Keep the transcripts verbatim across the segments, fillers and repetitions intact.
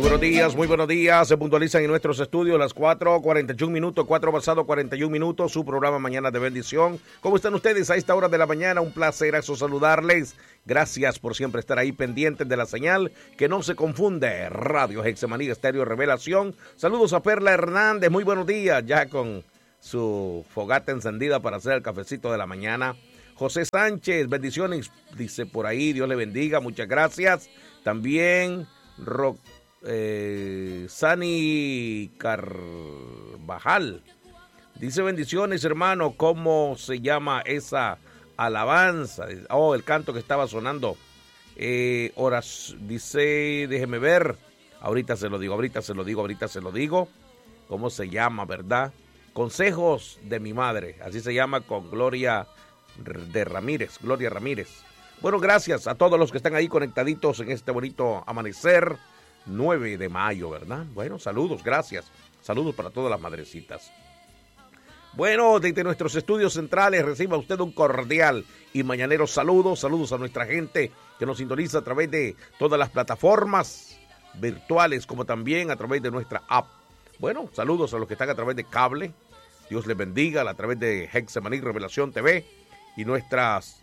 buenos días, muy buenos días. Se puntualizan en nuestros estudios las cuatro cuarenta y un minutos, cuatro pasado cuarenta y un minutos, su programa Mañana de Bendición. ¿Cómo están ustedes a esta hora de la mañana? Un placer eso saludarles. Gracias por siempre estar ahí pendientes de la señal, que no se confunde. Radio Hexemaní Estéreo Revelación. Saludos a Perla Hernández, muy buenos días, ya con su fogata encendida para hacer el cafecito de la mañana. José Sánchez, bendiciones, dice por ahí, Dios le bendiga, muchas gracias. También Rock. Eh, Sani Carvajal dice bendiciones, hermano. ¿Cómo se llama esa alabanza? Oh, el canto que estaba sonando. Eh, horas, dice, déjeme ver. Ahorita se lo digo, ahorita se lo digo, ahorita se lo digo. ¿Cómo se llama, verdad? Consejos de mi madre, así se llama, con Gloria de Ramírez, Gloria Ramírez. Bueno, gracias a todos los que están ahí conectaditos en este bonito amanecer. nueve de mayo, ¿verdad? Bueno, saludos, gracias. Saludos para todas las madrecitas. Bueno, desde nuestros estudios centrales reciba usted un cordial y mañanero saludo. Saludos a nuestra gente que nos sintoniza a través de todas las plataformas virtuales, como también a través de nuestra app. Bueno, saludos a los que están a través de cable. Dios les bendiga a través de Hexemaní Revelación T V y nuestras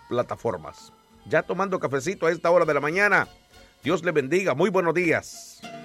plataformas. Ya tomando cafecito a esta hora de la mañana. Dios le bendiga. Muy buenos días.